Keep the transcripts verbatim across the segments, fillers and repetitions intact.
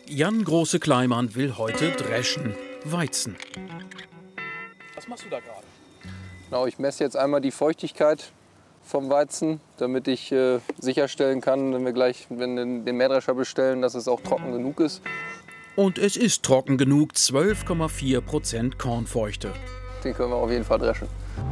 Jan Große-Kleimann will heute dreschen, Weizen. Was machst du da gerade? Genau, ich messe jetzt einmal die Feuchtigkeit vom Weizen, damit ich äh, sicherstellen kann, wenn wir gleich wenn wir den Mähdrescher bestellen, dass es auch trocken genug ist. Und es ist trocken genug, zwölf Komma vier Prozent Kornfeuchte. Den können wir auf jeden Fall dreschen.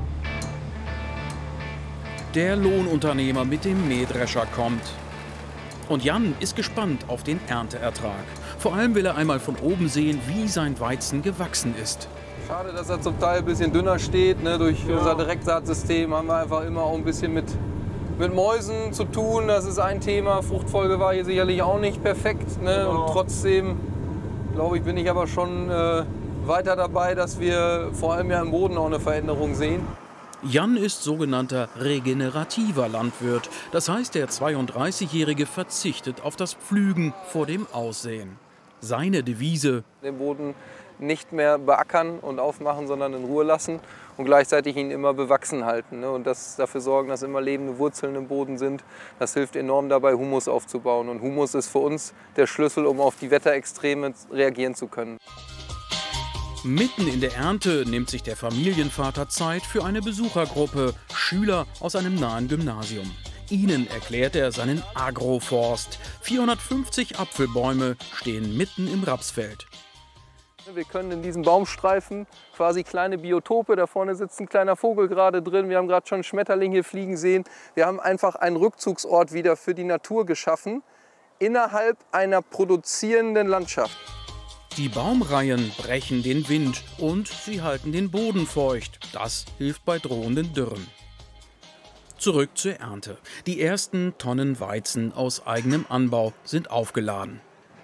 Der Lohnunternehmer mit dem Mähdrescher kommt. Und Jan ist gespannt auf den Ernteertrag. Vor allem will er einmal von oben sehen, wie sein Weizen gewachsen ist. Schade, dass er zum Teil ein bisschen dünner steht. Ne? Durch ja. unser Direktsaatsystem haben wir einfach immer auch ein bisschen mit, mit Mäusen zu tun. Das ist ein Thema. Fruchtfolge war hier sicherlich auch nicht perfekt. Ne? Ja. Und trotzdem, glaube ich, bin ich aber schon äh, weiter dabei, dass wir vor allem ja im Boden auch eine Veränderung sehen. Jan ist sogenannter regenerativer Landwirt. Das heißt, der zweiunddreißigjährige verzichtet auf das Pflügen vor dem Aussehen. Seine Devise: den Boden nicht mehr beackern und aufmachen, sondern in Ruhe lassen und gleichzeitig ihn immer bewachsen halten. Ne? Und das, dafür sorgen, dass immer lebende Wurzeln im Boden sind. Das hilft enorm dabei, Humus aufzubauen. Und Humus ist für uns der Schlüssel, um auf die Wetterextreme reagieren zu können. Mitten in der Ernte nimmt sich der Familienvater Zeit für eine Besuchergruppe, Schüler aus einem nahen Gymnasium. Ihnen erklärt er seinen Agroforst. vierhundertfünfzig Apfelbäume stehen mitten im Rapsfeld. Wir können in diesem Baumstreifen quasi kleine Biotope, da vorne sitzt ein kleiner Vogel gerade drin, wir haben gerade schon einen Schmetterling hier fliegen sehen. Wir haben einfach einen Rückzugsort wieder für die Natur geschaffen, innerhalb einer produzierenden Landschaft. Die Baumreihen brechen den Wind und sie halten den Boden feucht. Das hilft bei drohenden Dürren. Zurück zur Ernte. Die ersten Tonnen Weizen aus eigenem Anbau sind aufgeladen.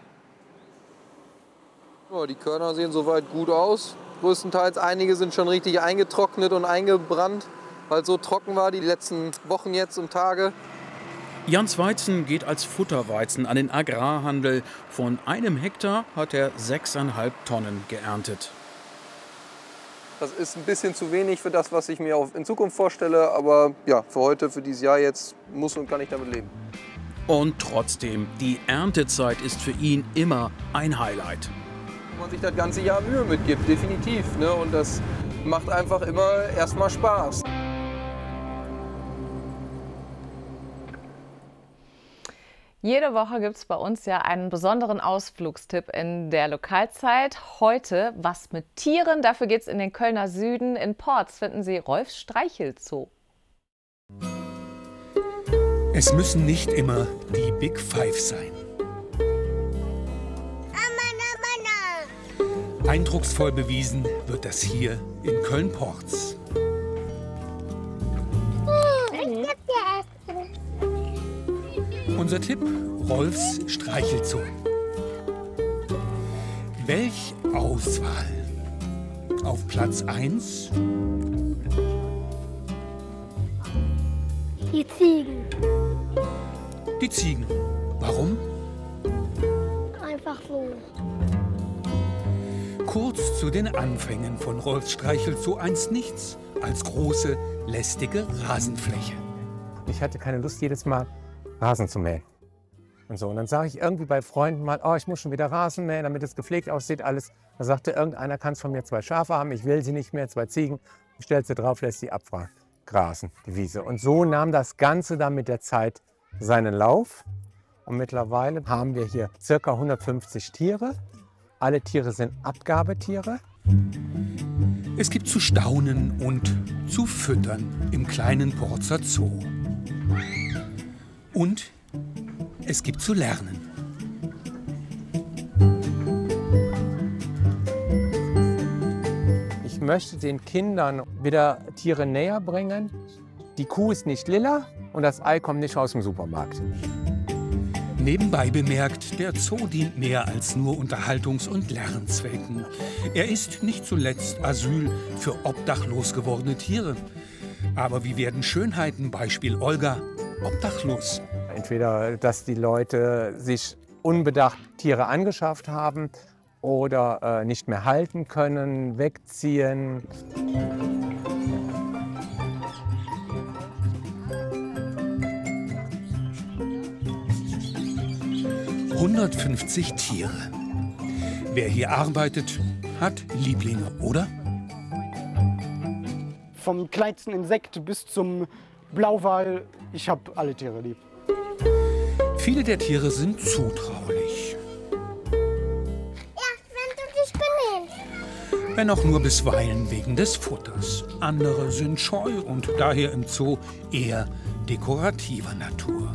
Ja, die Körner sehen soweit gut aus. Größtenteils einige sind schon richtig eingetrocknet und eingebrannt, weil es so trocken war die letzten Wochen jetzt und Tage. Jans Weizen geht als Futterweizen an den Agrarhandel. Von einem Hektar hat er sechseinhalb Tonnen geerntet. Das ist ein bisschen zu wenig für das, was ich mir auch in Zukunft vorstelle. Aber ja, für heute, für dieses Jahr jetzt muss und kann ich damit leben. Und trotzdem, die Erntezeit ist für ihn immer ein Highlight. Wenn man sich das ganze Jahr Mühe mitgibt, definitiv. Ne? Und das macht einfach immer erstmal Spaß. Jede Woche gibt es bei uns ja einen besonderen Ausflugstipp in der Lokalzeit. Heute was mit Tieren. Dafür geht es in den Kölner Süden. In Porz finden Sie Rolfs Streichelzoo. Es müssen nicht immer die Big Five sein. Eindrucksvoll bewiesen wird das hier in Köln-Porz. Unser Tipp: Rolfs Streichelzoo. Welch Auswahl! Auf Platz eins die Ziegen. Die Ziegen. Warum? Einfach so. Kurz zu den Anfängen von Rolfs Streichelzoo einst nichts als große, lästige Rasenfläche. Ich hatte keine Lust, jedes Mal Rasen zu mähen. Und so. Und dann sage ich irgendwie bei Freunden mal, oh, ich muss schon wieder Rasen mähen, damit es gepflegt aussieht, alles. Da sagte irgendeiner, kannst von mir zwei Schafe haben, ich will sie nicht mehr, zwei Ziegen. Ich stell sie drauf, lässt sie abgrasen, die Wiese. Und so nahm das Ganze dann mit der Zeit seinen Lauf. Und mittlerweile haben wir hier ca. hundertfünfzig Tiere. Alle Tiere sind Abgabetiere. Es gibt zu staunen und zu füttern im kleinen Porzer Zoo. Und es gibt zu lernen. Ich möchte den Kindern wieder Tiere näher bringen. Die Kuh ist nicht lila und das Ei kommt nicht aus dem Supermarkt. Nebenbei bemerkt, der Zoo dient mehr als nur Unterhaltungs- und Lernzwecken. Er ist nicht zuletzt Asyl für obdachlos gewordene Tiere. Aber wie werden Schönheiten, Beispiel Olga, obdachlos? Entweder, dass die Leute sich unbedacht Tiere angeschafft haben oder äh, nicht mehr halten können, wegziehen. hundertfünfzig Tiere. Wer hier arbeitet, hat Lieblinge, oder? Vom kleinsten Insekt bis zum Blauwal, ich habe alle Tiere lieb. Viele der Tiere sind zutraulich. Ja, wenn du dich benimmst. Wenn auch nur bisweilen wegen des Futters. Andere sind scheu und daher im Zoo eher dekorativer Natur.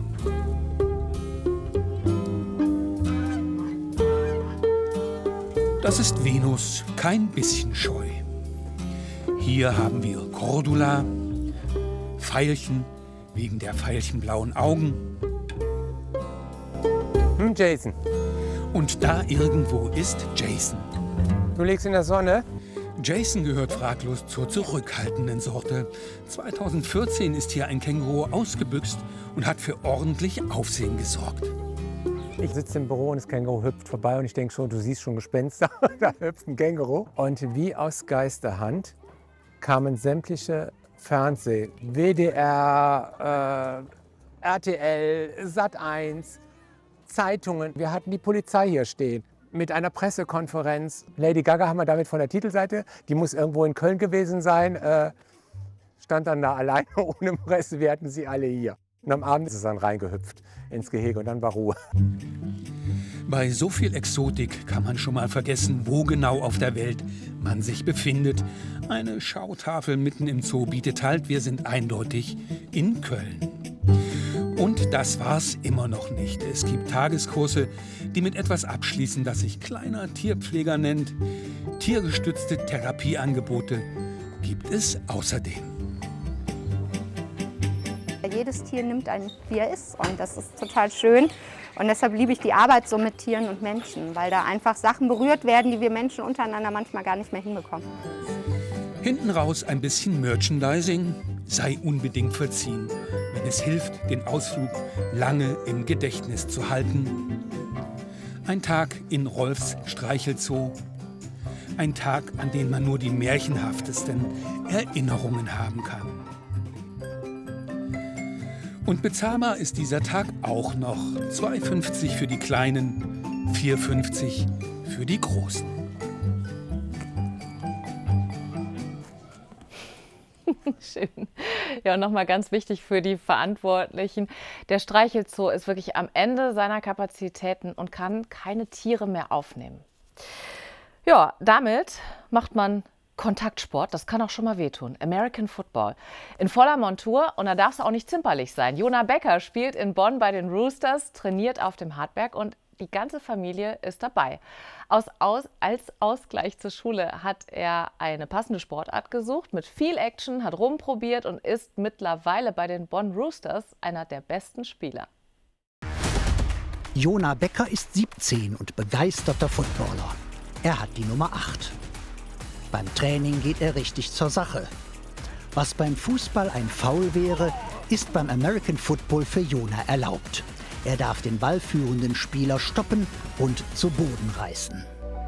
Das ist Venus, kein bisschen scheu. Hier haben wir Cordula, Veilchen wegen der veilchenblauen Augen. Hm, Jason. Und da irgendwo ist Jason. Du liegst in der Sonne? Jason gehört fraglos zur zurückhaltenden Sorte. zweitausendvierzehn ist hier ein Känguru ausgebüxt und hat für ordentlich Aufsehen gesorgt. Ich sitze im Büro und das Känguru hüpft vorbei und ich denke schon, du siehst schon Gespenster, da hüpft ein Känguru. Und wie aus Geisterhand kamen sämtliche Fernseh, W D R, äh, R T L, Sat eins, Zeitungen. Wir hatten die Polizei hier stehen mit einer Pressekonferenz. Lady Gaga haben wir damit von der Titelseite, die muss irgendwo in Köln gewesen sein, äh, stand dann da alleine ohne Presse, wir hatten sie alle hier. Und am Abend ist es dann reingehüpft ins Gehege und dann war Ruhe. Bei so viel Exotik kann man schon mal vergessen, wo genau auf der Welt man sich befindet. Eine Schautafel mitten im Zoo bietet halt, wir sind eindeutig in Köln. Und das war's immer noch nicht. Es gibt Tageskurse, die mit etwas abschließen, das sich kleiner Tierpfleger nennt. Tiergestützte Therapieangebote gibt es außerdem. Jedes Tier nimmt einen, wie er ist, und das ist total schön. Und deshalb liebe ich die Arbeit so mit Tieren und Menschen, weil da einfach Sachen berührt werden, die wir Menschen untereinander manchmal gar nicht mehr hinbekommen. Hinten raus ein bisschen Merchandising sei unbedingt verziehen, wenn es hilft, den Ausflug lange im Gedächtnis zu halten. Ein Tag in Rolfs Streichelzoo. Ein Tag, an den man nur die märchenhaftesten Erinnerungen haben kann. Und bezahlbar ist dieser Tag auch noch. zwei fünfzig für die Kleinen, vier fünfzig für die Großen. Schön. Ja, und nochmal ganz wichtig für die Verantwortlichen. Der Streichelzoo ist wirklich am Ende seiner Kapazitäten und kann keine Tiere mehr aufnehmen. Ja, damit macht man Kontaktsport, das kann auch schon mal wehtun. American Football. In voller Montur, und da darf es auch nicht zimperlich sein. Jona Becker spielt in Bonn bei den Roosters, trainiert auf dem Hartberg und die ganze Familie ist dabei. Aus, aus, als Ausgleich zur Schule hat er eine passende Sportart gesucht, mit viel Action, hat rumprobiert und ist mittlerweile bei den Bonn Roosters einer der besten Spieler. Jona Becker ist siebzehn und begeisterter Footballer. Er hat die Nummer acht. Beim Training geht er richtig zur Sache. Was beim Fußball ein Foul wäre, ist beim American Football für Jona erlaubt. Er darf den ballführenden Spieler stoppen und zu Boden reißen.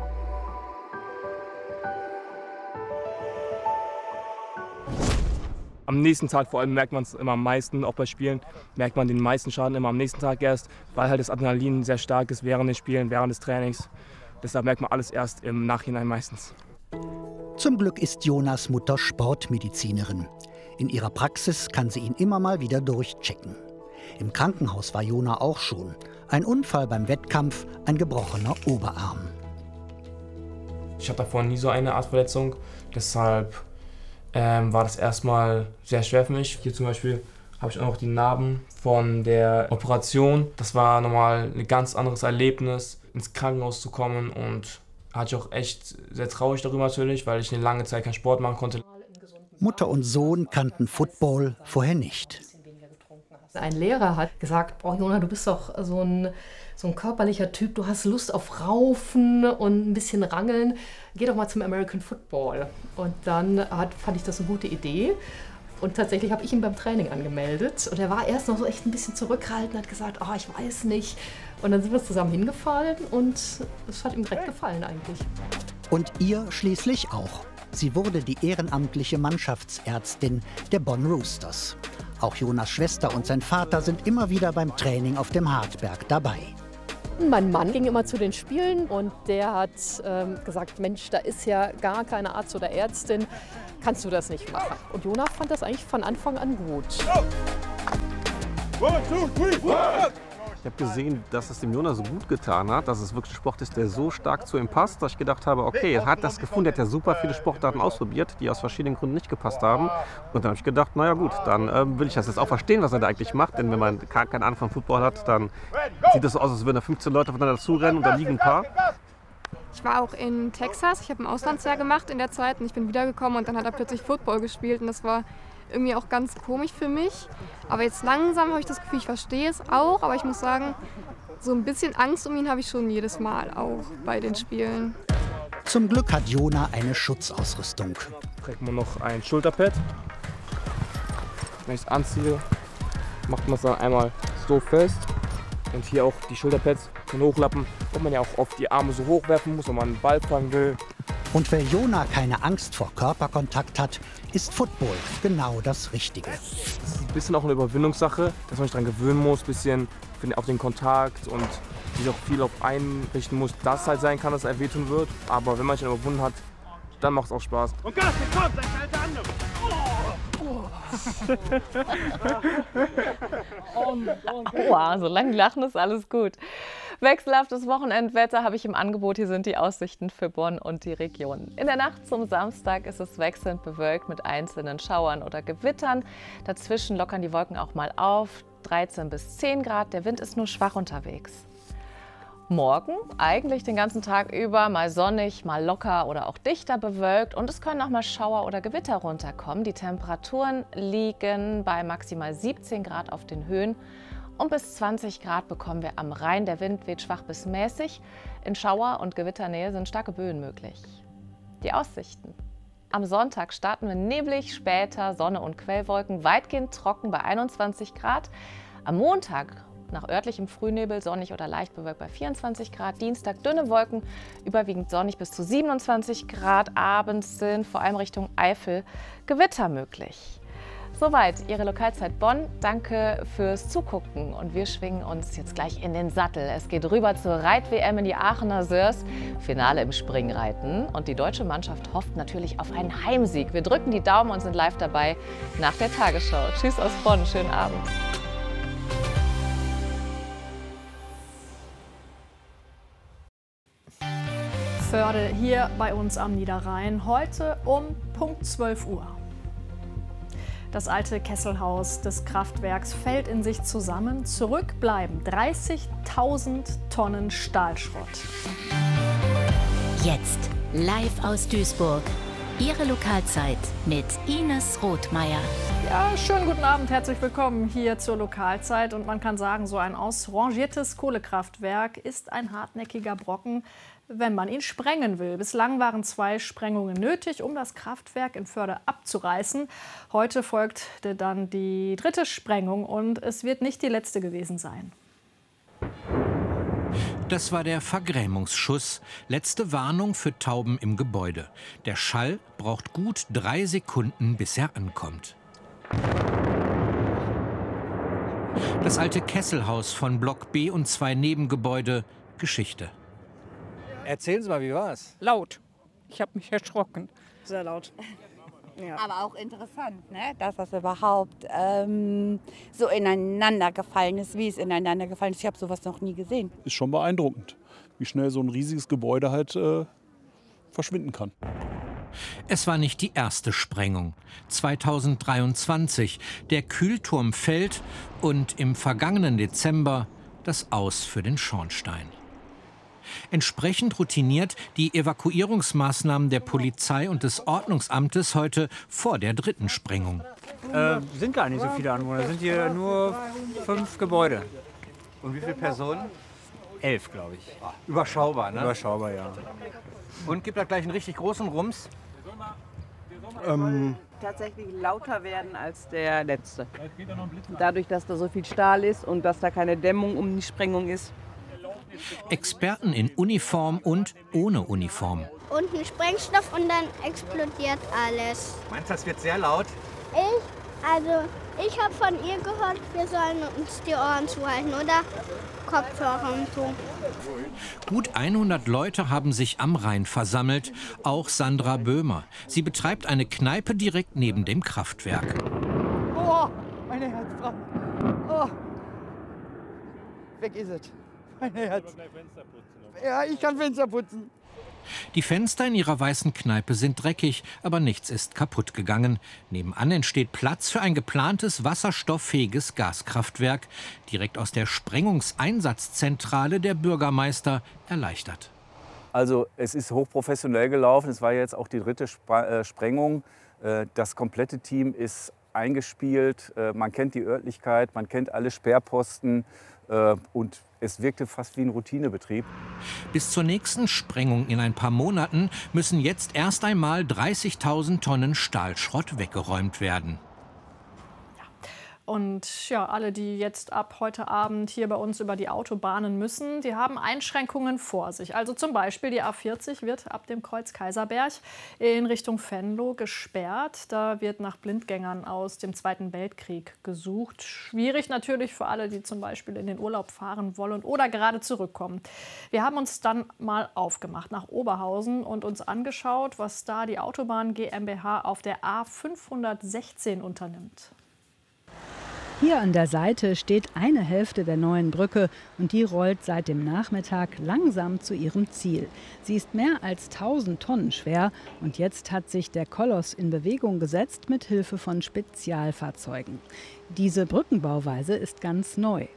Am nächsten Tag vor allem merkt man es immer am meisten, auch bei Spielen, merkt man den meisten Schaden immer am nächsten Tag erst, weil halt das Adrenalin sehr stark ist während den Spielen, während des Trainings. Deshalb merkt man alles erst im Nachhinein meistens. Zum Glück ist Jonas Mutter Sportmedizinerin. In ihrer Praxis kann sie ihn immer mal wieder durchchecken. Im Krankenhaus war Jona auch schon. Ein Unfall beim Wettkampf, ein gebrochener Oberarm. Ich hatte davor nie so eine Art Verletzung, deshalb ähm, war das erstmal sehr schwer für mich. Hier zum Beispiel habe ich auch noch die Narben von der Operation. Das war nochmal ein ganz anderes Erlebnis, ins Krankenhaus zu kommen, und hatte ich auch echt sehr traurig darüber natürlich, weil ich eine lange Zeit keinen Sport machen konnte. Mutter und Sohn kannten Football vorher nicht. Ein Lehrer hat gesagt, boah Jona, du bist doch so ein, so ein körperlicher Typ, du hast Lust auf Raufen und ein bisschen Rangeln, geh doch mal zum American Football. Und dann hat, fand ich das eine gute Idee. Und tatsächlich habe ich ihn beim Training angemeldet. Und er war erst noch so echt ein bisschen zurückhaltend, hat gesagt, oh, ich weiß nicht. Und dann sind wir zusammen hingefahren und es hat ihm direkt gefallen eigentlich. Und ihr schließlich auch. Sie wurde die ehrenamtliche Mannschaftsärztin der Bonn Roosters. Auch Jonas Schwester und sein Vater sind immer wieder beim Training auf dem Hartberg dabei. Mein Mann ging immer zu den Spielen und der hat ähm, gesagt, Mensch, da ist ja gar keine Arzt oder Ärztin, kannst du das nicht machen? Und Jona fand das eigentlich von Anfang an gut. Ich habe gesehen, dass es dem Jona so gut getan hat, dass es wirklich ein Sport ist, der so stark zu ihm passt, dass ich gedacht habe, okay, er hat das gefunden, er hat ja super viele Sportarten ausprobiert, die aus verschiedenen Gründen nicht gepasst haben. Und dann habe ich gedacht, naja gut, dann ähm, will ich das jetzt auch verstehen, was er da eigentlich macht. Denn wenn man gar keine Ahnung von Football hat, dann sieht es so aus, als würden da fünfzehn Leute aufeinander zurennen und da liegen ein paar. Ich war auch in Texas, ich habe ein Auslandsjahr gemacht in der Zeit und ich bin wiedergekommen und dann hat er plötzlich Football gespielt und das war irgendwie auch ganz komisch für mich. Aber jetzt langsam habe ich das Gefühl, ich verstehe es auch, aber ich muss sagen, so ein bisschen Angst um ihn habe ich schon jedes Mal auch bei den Spielen. Zum Glück hat Jona eine Schutzausrüstung. Trägt man noch ein Schulterpad. Wenn ich es anziehe, macht man es dann einmal so fest. Und hier auch die Schulterpads können hochlappen, wo man ja auch oft die Arme so hochwerfen muss, wenn man einen Ball fangen will. Und wer Jona keine Angst vor Körperkontakt hat, ist Football genau das Richtige. Es ist ein bisschen auch eine Überwindungssache, dass man sich daran gewöhnen muss, ein bisschen auf den Kontakt und sich auch viel auf einrichten muss, dass es halt sein kann, dass er wehtun wird. Aber wenn man sich dann überwunden hat, dann macht es auch Spaß. Und Gas, jetzt kommt, sein alter Andere. Wow, solange die lachen, ist alles gut. Wechselhaftes Wochenendwetter habe ich im Angebot. Hier sind die Aussichten für Bonn und die Region. In der Nacht zum Samstag ist es wechselnd bewölkt mit einzelnen Schauern oder Gewittern. Dazwischen lockern die Wolken auch mal auf. dreizehn bis zehn Grad. Der Wind ist nur schwach unterwegs. Morgen eigentlich den ganzen Tag über mal sonnig, mal locker oder auch dichter bewölkt und es können auch mal Schauer oder Gewitter runterkommen. Die Temperaturen liegen bei maximal siebzehn Grad auf den Höhen und bis zwanzig Grad bekommen wir am Rhein. Der Wind weht schwach bis mäßig. In Schauer- und Gewitternähe sind starke Böen möglich. Die Aussichten. Am Sonntag starten wir neblig, später Sonne und Quellwolken, weitgehend trocken bei einundzwanzig Grad. Am Montag nach örtlichem Frühnebel sonnig oder leicht bewölkt bei vierundzwanzig Grad. Dienstag dünne Wolken, überwiegend sonnig bis zu siebenundzwanzig Grad. Abends sind vor allem Richtung Eifel Gewitter möglich. Soweit Ihre Lokalzeit Bonn. Danke fürs Zugucken und wir schwingen uns jetzt gleich in den Sattel. Es geht rüber zur Reit-W M in die Aachener Sörs. Finale im Springreiten und die deutsche Mannschaft hofft natürlich auf einen Heimsieg. Wir drücken die Daumen und sind live dabei nach der Tagesschau. Tschüss aus Bonn, schönen Abend. Förde hier bei uns am Niederrhein, heute um Punkt zwölf Uhr. Das alte Kesselhaus des Kraftwerks fällt in sich zusammen. Zurück bleiben dreißigtausend Tonnen Stahlschrott. Jetzt live aus Duisburg. Ihre Lokalzeit mit Ines Rothmeier. Ja, schönen guten Abend, herzlich willkommen hier zur Lokalzeit. Und man kann sagen, so ein ausrangiertes Kohlekraftwerk ist ein hartnäckiger Brocken, wenn man ihn sprengen will. Bislang waren zwei Sprengungen nötig, um das Kraftwerk in Förde abzureißen. Heute folgte dann die dritte Sprengung und es wird nicht die letzte gewesen sein. Das war der Vergrämungsschuss. Letzte Warnung für Tauben im Gebäude. Der Schall braucht gut drei Sekunden, bis er ankommt. Das alte Kesselhaus von Block B und zwei Nebengebäude. Geschichte. Erzählen Sie mal, wie war's? Laut. Ich habe mich erschrocken. Sehr laut. Ja. Aber auch interessant, ne? Dass das überhaupt ähm, so ineinander gefallen ist, wie es ineinander gefallen ist. Ich habe sowas noch nie gesehen. Ist schon beeindruckend, wie schnell so ein riesiges Gebäude halt äh, verschwinden kann. Es war nicht die erste Sprengung. zweitausenddreiundzwanzig. Der Kühlturm fällt und im vergangenen Dezember das Aus für den Schornstein. Entsprechend routiniert die Evakuierungsmaßnahmen der Polizei und des Ordnungsamtes heute vor der dritten Sprengung. Äh, sind gar nicht so viele Anwohner, sind hier nur fünf Gebäude. Und wie viele Personen? Elf, glaube ich. Überschaubar, ne? Überschaubar, ja. Und gibt da gleich einen richtig großen Rums? Ähm. Tatsächlich lauter werden als der letzte. Dadurch, dass da so viel Stahl ist und dass da keine Dämmung um die Sprengung ist. Experten in Uniform und ohne Uniform. Unten Sprengstoff und dann explodiert alles. Meinst du, das wird sehr laut? Ich? Also, ich habe von ihr gehört, wir sollen uns die Ohren zuhalten, oder? Kopfhörer und so. Gut hundert Leute haben sich am Rhein versammelt, auch Sandra Böhmer. Sie betreibt eine Kneipe direkt neben dem Kraftwerk. Oh, meine Herzfrau. Oh. Weg ist es. Mein Herz. Ja, ich kann Fenster putzen. Die Fenster in ihrer weißen Kneipe sind dreckig, aber nichts ist kaputt gegangen. Nebenan entsteht Platz für ein geplantes wasserstofffähiges Gaskraftwerk. Direkt aus der Sprengungseinsatzzentrale der Bürgermeister erleichtert. Also es ist hochprofessionell gelaufen. Es war jetzt auch die dritte Spr- äh, Sprengung. Äh, das komplette Team ist eingespielt. Äh, man kennt die Örtlichkeit, man kennt alle Sperrposten. Äh, und es wirkte fast wie ein Routinebetrieb. Bis zur nächsten Sprengung in ein paar Monaten müssen jetzt erst einmal dreißigtausend Tonnen Stahlschrott weggeräumt werden. Und ja, alle, die jetzt ab heute Abend hier bei uns über die Autobahnen müssen, die haben Einschränkungen vor sich. Also zum Beispiel die A vierzig wird ab dem Kreuz Kaiserberg in Richtung Venlo gesperrt. Da wird nach Blindgängern aus dem Zweiten Weltkrieg gesucht. Schwierig natürlich für alle, die zum Beispiel in den Urlaub fahren wollen oder gerade zurückkommen. Wir haben uns dann mal aufgemacht nach Oberhausen und uns angeschaut, was da die Autobahn GmbH auf der A fünfhundertsechzehn unternimmt. Hier an der Seite steht eine Hälfte der neuen Brücke und die rollt seit dem Nachmittag langsam zu ihrem Ziel. Sie ist mehr als tausend Tonnen schwer und jetzt hat sich der Koloss in Bewegung gesetzt mit Hilfe von Spezialfahrzeugen. Diese Brückenbauweise ist ganz neu.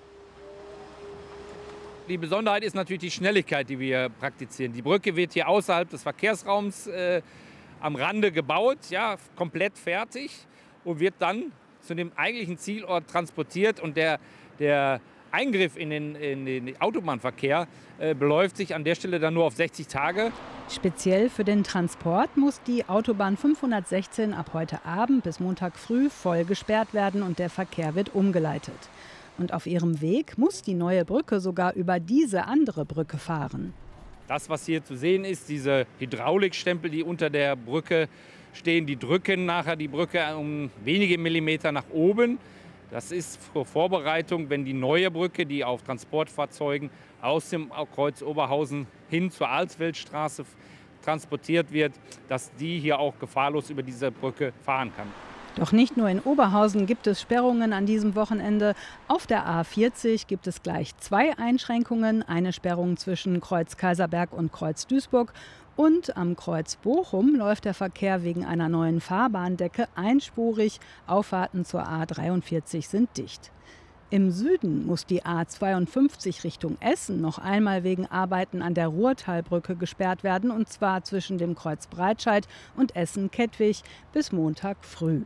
Die Besonderheit ist natürlich die Schnelligkeit, die wir praktizieren. Die Brücke wird hier außerhalb des Verkehrsraums äh, am Rande gebaut, ja, komplett fertig und wird dann zu dem eigentlichen Zielort transportiert. Und der, der Eingriff in den, in den Autobahnverkehr äh, beläuft sich an der Stelle dann nur auf sechzig Tage. Speziell für den Transport muss die Autobahn fünfhundertsechzehn ab heute Abend bis Montag früh voll gesperrt werden und der Verkehr wird umgeleitet. Und auf ihrem Weg muss die neue Brücke sogar über diese andere Brücke fahren. Das, was hier zu sehen ist, diese Hydraulikstempel, die unter der Brücke stehen, die drücken nachher die Brücke um wenige Millimeter nach oben. Das ist zur Vorbereitung, wenn die neue Brücke, die auf Transportfahrzeugen aus dem Kreuz Oberhausen hin zur Alsfeldstraße transportiert wird, dass die hier auch gefahrlos über diese Brücke fahren kann. Doch nicht nur in Oberhausen gibt es Sperrungen an diesem Wochenende. Auf der A vierzig gibt es gleich zwei Einschränkungen. Eine Sperrung zwischen Kreuz Kaiserberg und Kreuz Duisburg. Und am Kreuz Bochum läuft der Verkehr wegen einer neuen Fahrbahndecke einspurig. Auffahrten zur A dreiundvierzig sind dicht. Im Süden muss die A zweiundfünfzig Richtung Essen noch einmal wegen Arbeiten an der Ruhrtalbrücke gesperrt werden. Und zwar zwischen dem Kreuz Breitscheid und Essen-Kettwig bis Montag früh.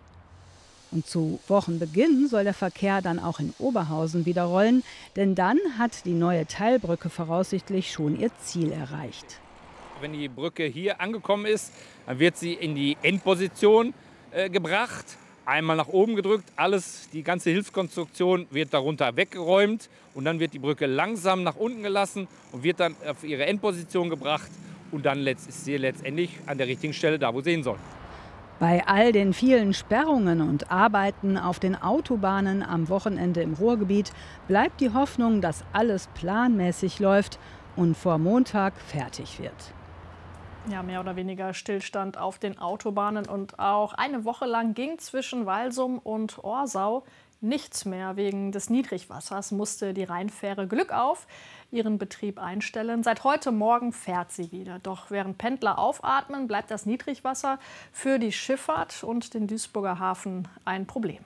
Und zu Wochenbeginn soll der Verkehr dann auch in Oberhausen wieder rollen. Denn dann hat die neue Teilbrücke voraussichtlich schon ihr Ziel erreicht. Wenn die Brücke hier angekommen ist, dann wird sie in die Endposition äh, gebracht, einmal nach oben gedrückt, alles, die ganze Hilfskonstruktion wird darunter weggeräumt und dann wird die Brücke langsam nach unten gelassen und wird dann auf ihre Endposition gebracht und dann ist sie letztendlich an der richtigen Stelle da, wo sie hin soll. Bei all den vielen Sperrungen und Arbeiten auf den Autobahnen am Wochenende im Ruhrgebiet bleibt die Hoffnung, dass alles planmäßig läuft und vor Montag fertig wird. Ja, mehr oder weniger Stillstand auf den Autobahnen und auch eine Woche lang ging zwischen Walsum und Orsau nichts mehr. Wegen des Niedrigwassers musste die Rheinfähre Glück auf ihren Betrieb einstellen. Seit heute Morgen fährt sie wieder. Doch während Pendler aufatmen, bleibt das Niedrigwasser für die Schifffahrt und den Duisburger Hafen ein Problem.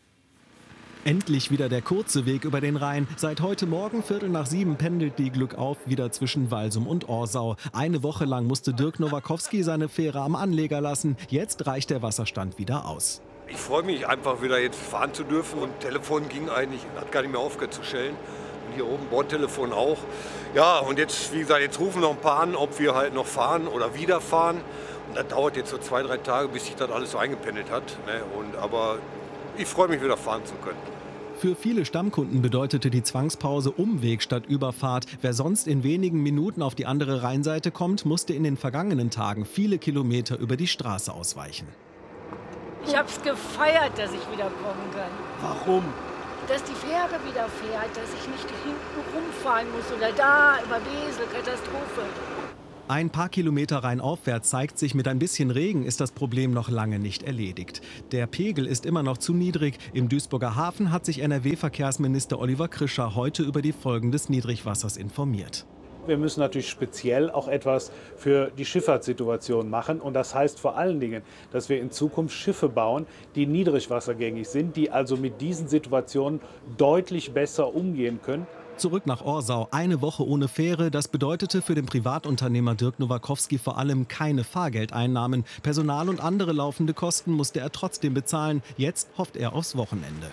Endlich wieder der kurze Weg über den Rhein. Seit heute Morgen Viertel nach sieben pendelt die Glückauf wieder zwischen Walsum und Orsau. Eine Woche lang musste Dirk Nowakowski seine Fähre am Anleger lassen. Jetzt reicht der Wasserstand wieder aus. Ich freue mich einfach wieder jetzt fahren zu dürfen. Und Telefon ging eigentlich, hat gar nicht mehr aufgehört zu schellen. Und hier oben Bordtelefon auch. Ja, und jetzt, wie gesagt, jetzt rufen noch ein paar an, ob wir halt noch fahren oder wieder fahren. Und das dauert jetzt so zwei, drei Tage, bis sich das alles so eingependelt hat. Ne? Und, aber ich freue mich wieder fahren zu können. Für viele Stammkunden bedeutete die Zwangspause Umweg statt Überfahrt. Wer sonst in wenigen Minuten auf die andere Rheinseite kommt, musste in den vergangenen Tagen viele Kilometer über die Straße ausweichen. Ich habe es gefeiert, dass ich wieder kommen kann. Warum? dass die Fähre wieder fährt, dass ich nicht hinten rumfahren muss oder da über Wesel, Katastrophe. Ein paar Kilometer rheinaufwärts zeigt sich, mit ein bisschen Regen ist das Problem noch lange nicht erledigt. Der Pegel ist immer noch zu niedrig. Im Duisburger Hafen hat sich N R W-Verkehrsminister Oliver Krischer heute über die Folgen des Niedrigwassers informiert. Wir müssen natürlich speziell auch etwas für die Schifffahrtssituation machen. Und das heißt vor allen Dingen, dass wir in Zukunft Schiffe bauen, die niedrigwassergängig sind, die also mit diesen Situationen deutlich besser umgehen können. Zurück nach Orsau, eine Woche ohne Fähre. Das bedeutete für den Privatunternehmer Dirk Nowakowski vor allem keine Fahrgeldeinnahmen. Personal und andere laufende Kosten musste er trotzdem bezahlen. Jetzt hofft er aufs Wochenende.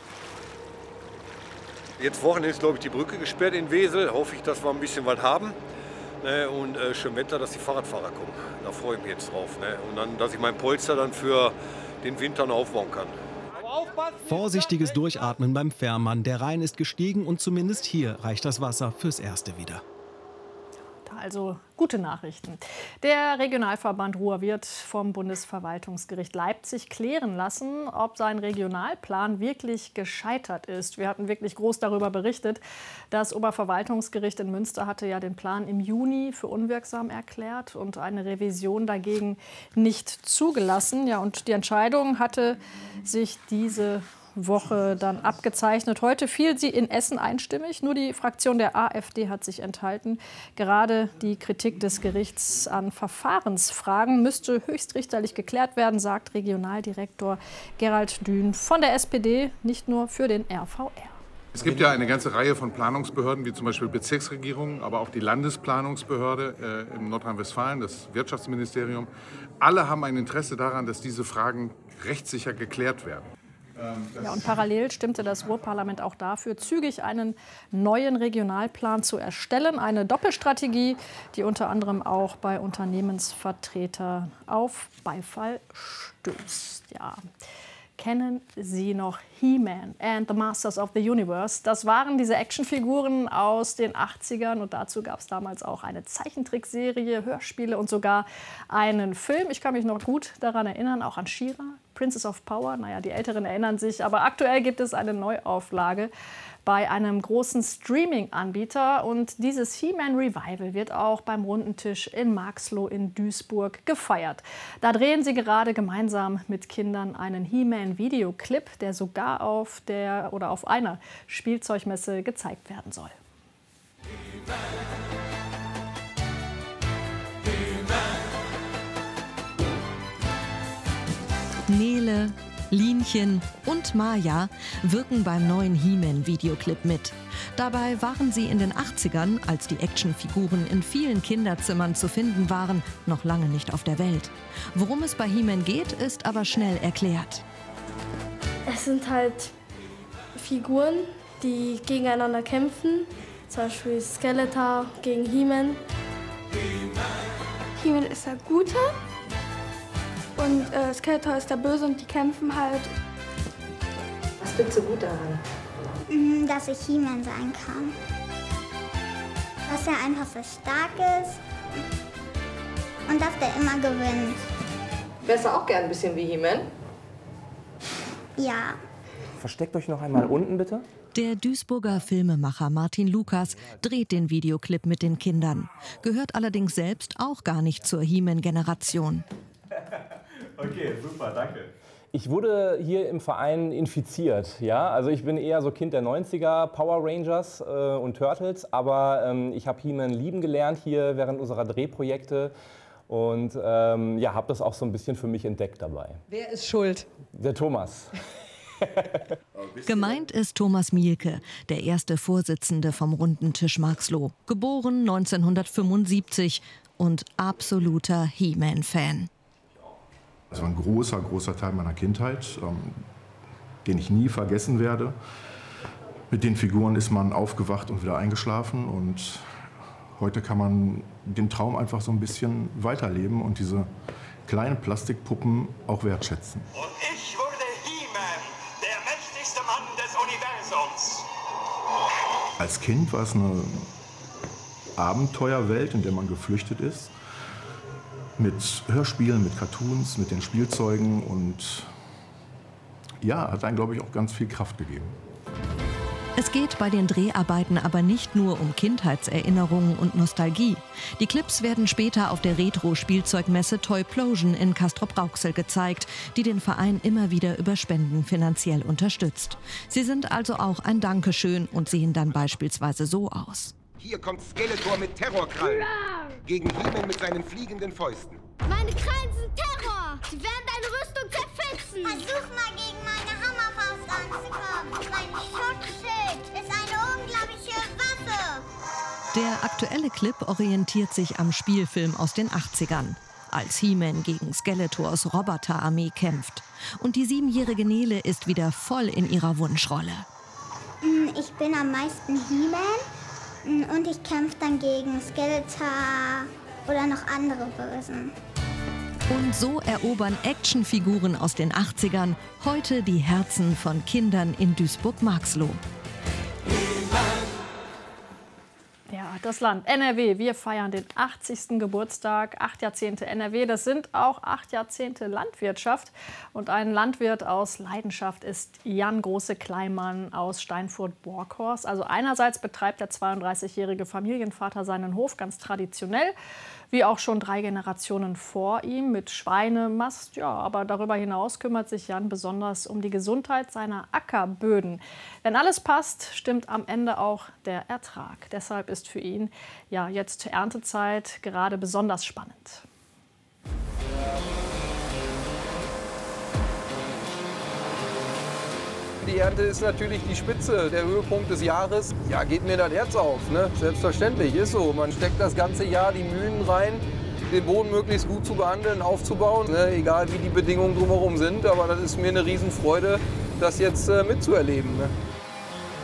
Jetzt Wochenende ist, glaube ich, die Brücke gesperrt in Wesel. Hoffe ich, dass wir ein bisschen was haben. Ne? Und äh, schön Wetter, dass die Fahrradfahrer kommen. Da freue ich mich jetzt drauf. Ne? Und dann, dass ich mein Polster dann für den Winter noch aufbauen kann. Vorsichtiges Durchatmen beim Fährmann. Der Rhein ist gestiegen und zumindest hier reicht das Wasser fürs Erste wieder. Also gute Nachrichten. Der Regionalverband Ruhr wird vom Bundesverwaltungsgericht Leipzig klären lassen, ob sein Regionalplan wirklich gescheitert ist. Wir hatten wirklich groß darüber berichtet. Das Oberverwaltungsgericht in Münster hatte ja den Plan im Juni für unwirksam erklärt und eine Revision dagegen nicht zugelassen. Ja, und die Entscheidung hatte sich diese Woche dann abgezeichnet. Heute fiel sie in Essen einstimmig. Nur die Fraktion der AfD hat sich enthalten. Gerade die Kritik des Gerichts an Verfahrensfragen müsste höchstrichterlich geklärt werden, sagt Regionaldirektor Gerald Dün von der S P D, nicht nur für den R V R. Es gibt ja eine ganze Reihe von Planungsbehörden, wie zum Beispiel Bezirksregierungen, aber auch die Landesplanungsbehörde äh, in Nordrhein-Westfalen, das Wirtschaftsministerium. Alle haben ein Interesse daran, dass diese Fragen rechtssicher geklärt werden. Ja, und parallel stimmte das Ruhrparlament auch dafür, zügig einen neuen Regionalplan zu erstellen. Eine Doppelstrategie, die unter anderem auch bei Unternehmensvertretern auf Beifall stößt. Ja. Kennen Sie noch He-Man and the Masters of the Universe? Das waren diese Actionfiguren aus den achtzigern und dazu gab es damals auch eine Zeichentrickserie, Hörspiele und sogar einen Film. Ich kann mich noch gut daran erinnern, auch an She-Ra, Princess of Power. Naja, die Älteren erinnern sich, aber aktuell gibt es eine Neuauflage bei einem großen Streaming-Anbieter. Und dieses He-Man Revival wird auch beim Runden Tisch in Marxloh in Duisburg gefeiert. Da drehen sie gerade gemeinsam mit Kindern einen He-Man-Videoclip, der sogar auf der oder auf einer Spielzeugmesse gezeigt werden soll. Nele, Linchen und Maja wirken beim neuen He-Man-Videoclip mit. Dabei waren sie in den achtzigern, als die Actionfiguren in vielen Kinderzimmern zu finden waren, noch lange nicht auf der Welt. Worum es bei He-Man geht, ist aber schnell erklärt. Es sind halt Figuren, die gegeneinander kämpfen. Zum Beispiel Skeletor gegen He-Man. He-Man ist der Gute. Und äh, Skeletor ist der Böse und die kämpfen halt. Was findest du gut daran? Dass ich He-Man sein kann. Dass er einfach so stark ist und dass der immer gewinnt. Wärst du auch gern ein bisschen wie He-Man? Ja. Versteckt euch noch einmal unten, bitte. Der Duisburger Filmemacher Martin Lukas dreht den Videoclip mit den Kindern. Gehört allerdings selbst auch gar nicht zur He-Man-Generation. Okay, super, danke. Ich wurde hier im Verein infiziert, ja. Also ich bin eher so Kind der neunziger, Power Rangers äh, und Turtles, aber ähm, ich habe He-Man lieben gelernt hier während unserer Drehprojekte und ähm, ja, habe das auch so ein bisschen für mich entdeckt dabei. Wer ist schuld? Der Thomas. Gemeint ist Thomas Mielke, der erste Vorsitzende vom Runden Tisch Marxloh, geboren neunzehnhundertfünfundsiebzig und absoluter He-Man-Fan. Das war ein großer, großer Teil meiner Kindheit, ähm, den ich nie vergessen werde. Mit den Figuren ist man aufgewacht und wieder eingeschlafen. Und heute kann man den Traum einfach so ein bisschen weiterleben und diese kleinen Plastikpuppen auch wertschätzen. Und ich wurde He-Man, der mächtigste Mann des Universums. Als Kind war es eine Abenteuerwelt, in der man geflüchtet ist. Mit Hörspielen, mit Cartoons, mit den Spielzeugen und ja, hat einem, glaube ich, auch ganz viel Kraft gegeben. Es geht bei den Dreharbeiten aber nicht nur um Kindheitserinnerungen und Nostalgie. Die Clips werden später auf der Retro-Spielzeugmesse Toyplosion in Castrop-Rauxel gezeigt, die den Verein immer wieder über Spenden finanziell unterstützt. Sie sind also auch ein Dankeschön und sehen dann beispielsweise so aus. Hier kommt Skeletor mit Terrorkrallen. Gegen He-Man mit seinen fliegenden Fäusten. Meine Krallen sind Terror! Sie werden deine Rüstung zerfetzen! Versuch mal gegen meine Hammerfaust anzukommen. Mein Schutzschild ist eine unglaubliche Waffe! Der aktuelle Clip orientiert sich am Spielfilm aus den achtzigern, als He-Man gegen Skeletors Roboterarmee kämpft. Und die siebenjährige Nele ist wieder voll in ihrer Wunschrolle. Ich bin am meisten He-Man und ich kämpfe dann gegen Skeletor oder noch andere Bösen. Und so erobern Actionfiguren aus den achtzigern heute die Herzen von Kindern in Duisburg-Marxloh. Ja, das Land N R W. Wir feiern den achtzigsten Geburtstag. Acht Jahrzehnte N R W, das sind auch acht Jahrzehnte Landwirtschaft. Und ein Landwirt aus Leidenschaft ist Jan Große-Kleimann aus Steinfurt-Borkhorst. Also einerseits betreibt der zweiunddreißigjährige Familienvater seinen Hof ganz traditionell, wie auch schon drei Generationen vor ihm, mit Schweinemast. Ja, aber darüber hinaus kümmert sich Jan besonders um die Gesundheit seiner Ackerböden. Wenn alles passt, stimmt am Ende auch der Ertrag. Deshalb ist für ihn ja jetzt Erntezeit gerade besonders spannend. Die Ernte ist natürlich die Spitze, der Höhepunkt des Jahres. Ja, geht mir das Herz auf, ne? Selbstverständlich, ist so. Man steckt das ganze Jahr die Mühen rein, den Boden möglichst gut zu behandeln, aufzubauen, ne? Egal wie die Bedingungen drumherum sind. Aber das ist mir eine Riesenfreude, das jetzt äh, mitzuerleben. Ne?